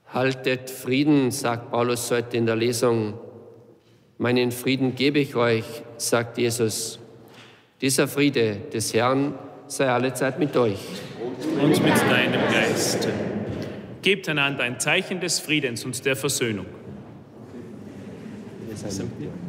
Haltet Frieden, sagt Paulus heute in der Lesung. Meinen Frieden gebe ich euch, sagt Jesus. Dieser Friede des Herrn sei allezeit mit euch. Und mit deinem Geiste. Gebt einander ein Zeichen des Friedens und der Versöhnung. Wir sind mit dir.